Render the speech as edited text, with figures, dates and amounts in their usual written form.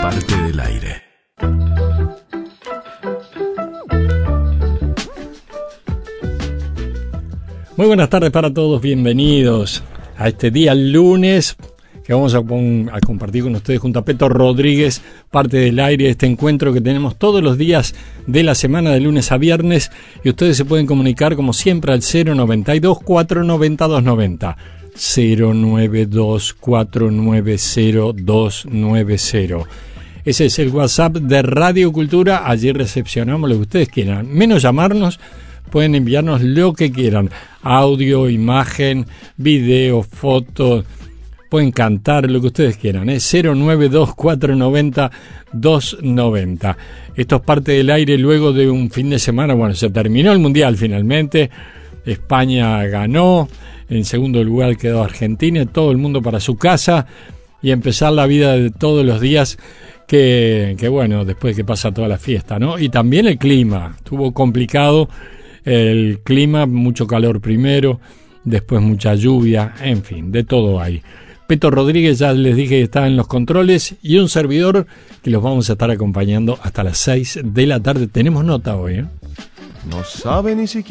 Parte del aire. Muy buenas tardes para todos, bienvenidos a este día lunes que vamos a compartir con ustedes junto a Peto Rodríguez, Parte del aire, este encuentro que tenemos todos los días de la semana de lunes a viernes, y ustedes se pueden comunicar como siempre al 092-490-290, 092-490-290. Ese es el WhatsApp de Radio Cultura. Allí recepcionamos lo que ustedes quieran, menos llamarnos. Pueden enviarnos lo que quieran, audio, imagen, video, fotos, pueden cantar, lo que ustedes quieran, 092-490-290. Esto es Parte del aire luego de un fin de semana. Bueno, se terminó el Mundial finalmente, España ganó, en segundo lugar quedó Argentina, todo el mundo para su casa y empezar la vida de todos los días que bueno, después que pasa toda la fiesta, ¿no? Y también el clima, estuvo complicado. El clima, mucho calor primero, después mucha lluvia, en fin, de todo hay. Peto Rodríguez, ya les dije que está en los controles, y un servidor que los vamos a estar acompañando hasta las 6 de la tarde. Tenemos nota hoy, ¿eh? No sabe ni siquiera